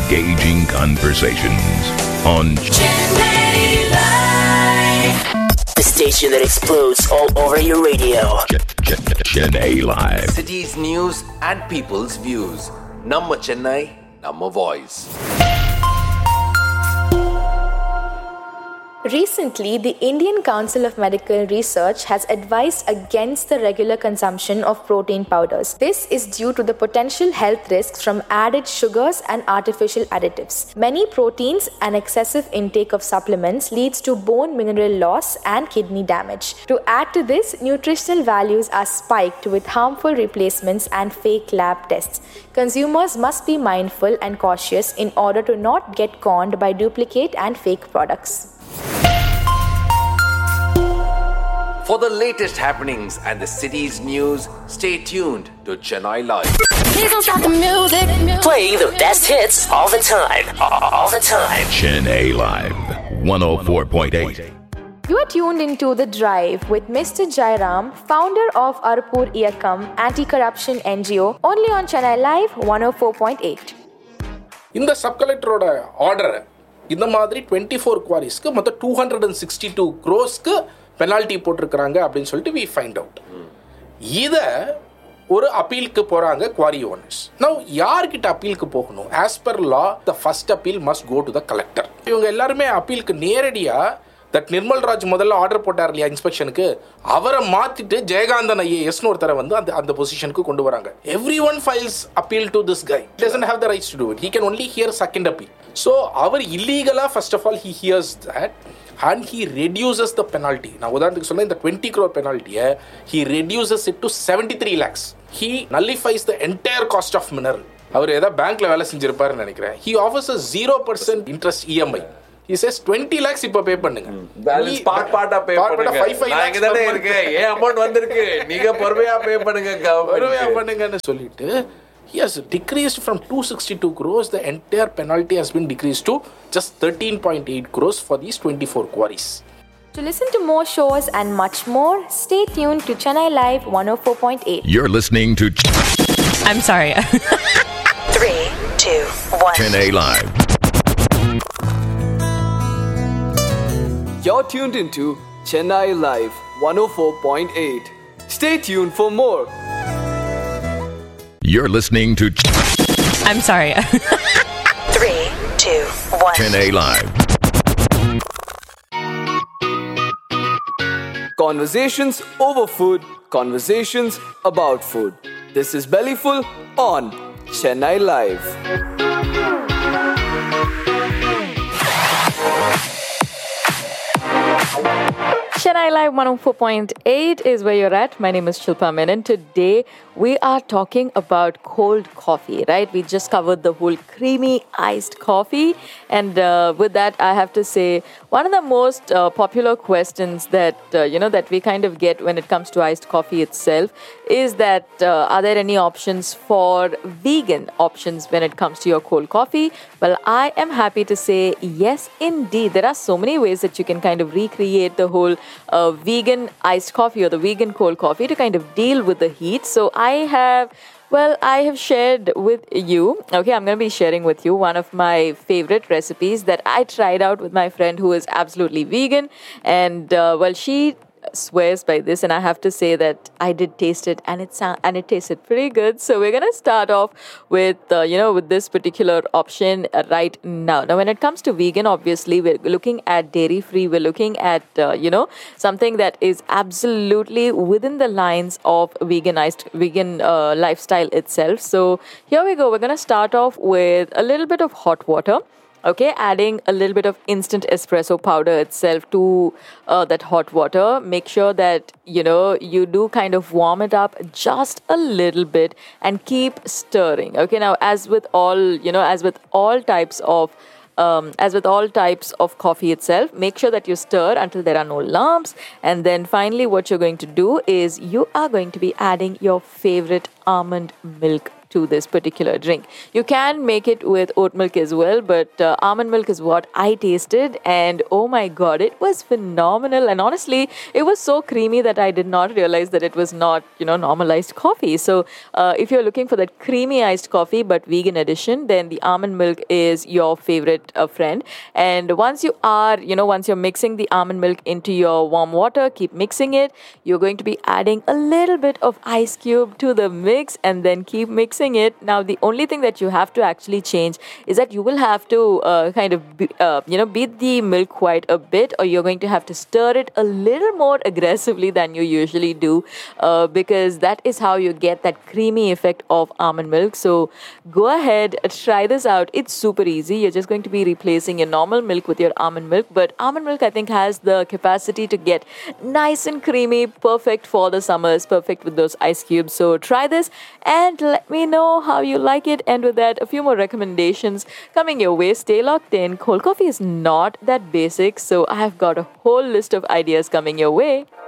engaging conversations on Chennai Live. The station that explodes all over your radio. Chennai Live. City's news and people's views. Namma Chennai, Namma Voice. Recently, the Indian Council of Medical Research has advised against the regular consumption of protein powders. This is due to the potential health risks from added sugars and artificial additives. Many proteins and excessive intake of supplements leads to bone mineral loss and kidney damage. To add to this, nutritional values are spiked with harmful replacements and fake lab tests. Consumers must be mindful and cautious in order to not get conned by duplicate and fake products. For the latest happenings and the city's news, stay tuned to Chennai Live. Please don't stop the music. Playing the best hits all the time. All the time. Chennai Live 104.8. You are tuned into The Drive with Mr. Jairam, founder of Arpur Iyakam Anti-Corruption NGO, only on Chennai Live 104.8. இந்த சப்-கலெக்டரோட ஆர்டரை இந்த மாதிரி 24 குவாரிஸ்க்கு மொத்தம் 262 crores penalty போட்டிருக்கிறாங்க அப்படின்னு சொல்லிட்டு we find out. இதை ஒரு அப்பீலுக்கு போகிறாங்க குவாரி ஓனர்ஸ். நவ் யார்கிட்ட அப்பீலுக்கு போகணும்? As per law the first appeal must go to the collector. இவங்க எல்லாருமே அப்பீலுக்கு நேரடியாக தட் நிர்மல் ராஜ் முதல்ல ஆர்டர் போட்டார் இல்லையா இன்ஸ்பெக்ஷனுக்கு, அவரை மாற்றிட்டு ஜெயகாந்தன் ஐஏஎஸ்னு ஒருத்தரை வந்து அந்த பொசிஷனுக்கு கொண்டு வராங்க. Every one files appeal to this guy. Doesn't have the rights to do it. He can only here second appeal. So அவர் இல்லீகலாக first of all he hears that and he reduces the penalty. Now, உதாரணத்துக்கு சொன்ன இந்த 20 crore penalty, he reduces it to 73 lakhs. He nullifies the entire cost of mineral. அவர் ஏதாவது பேங்க்ல வேலை செஞ்சிருப்பாருன்னு நினைக்கிறேன். He offers a 0% interest EMI. He says 20 lakhs இப்ப பே பண்ணுங்க. Balance பார்ட்டா பே பண்ணுங்க. 5 lakhs இங்க தானே இருக்கு. ஏன் அமௌண்ட் வந்திருக்கு? நீங்க பொறுமையா பே பண்ணுங்க. பொறுமையா பண்ணுங்கன்னு சொல்லிட்டு he has decreased from 262 crores. The entire penalty has been decreased to just 13.8 crores for these 24 quarries. To listen to more shows and much more, stay tuned to Chennai Live 104.8. You're listening to I'm sorry. 3, 2, 1. Chennai Live. You're tuned into Chennai Live 104.8. Stay tuned for more. You're listening to I'm sorry. 3, 2, 1. Chennai Live. Conversations over food, conversations about food. This is Bellyful on Chennai Live. Chennai Live 104.8 is where you're at. My name is Shilpa Menon. Today we are talking about cold coffee, right? We just covered the whole creamy iced coffee. And with that, I have to say, one of the most popular questions that, that we kind of get when it comes to iced coffee itself is that, are there any options for vegan options when it comes to your cold coffee? Well, I am happy to say, yes, indeed. There are so many ways that you can kind of recreate the whole vegan iced coffee or the vegan cold coffee to kind of deal with the heat. So I have shared with you, okay, I'm going to be sharing with you one of my favorite recipes that I tried out with my friend who is absolutely vegan. And, she swears by this, and I have to say that I did taste it, and it tasted pretty good. So we're gonna start off with with this particular option right now. Now, when it comes to vegan, obviously we're looking at dairy free. We're looking at something that is absolutely within the lines of vegan lifestyle itself. So here we go. We're gonna start off with a little bit of hot water. Okay, adding a little bit of instant espresso powder itself to that hot water. Make sure that, you do kind of warm it up just a little bit and keep stirring. Okay, now as with all types of coffee itself, make sure that you stir until there are no lumps. And then finally, what you're going to do is you are going to be adding your favorite almond milk to this particular drink. You can make it with oat milk as well, but almond milk is what I tasted, and oh my god, it was phenomenal. And honestly, it was so creamy that I did not realize that it was not, normalized coffee. So if you're looking for that creamy iced coffee but vegan edition, then the almond milk is your favorite friend. And once you're mixing the almond milk into your warm water, keep mixing it. You're going to be adding a little bit of ice cube to the mix, and then keep mixing it. Now, the only thing that you have to actually change is that you will have to beat the milk quite a bit, or you're going to have to stir it a little more aggressively than you usually do, because that is how you get that creamy effect of almond milk. So go ahead, try this out. It's super easy. You're just going to be replacing your normal milk with your almond milk, but almond milk, I think, has the capacity to get nice and creamy, perfect for the summers, perfect with those ice cubes. So try this and let me know how you like it. And with that, a few more recommendations coming your way. Stay locked in. Cold coffee is not that basic, so I have got a whole list of ideas coming your way.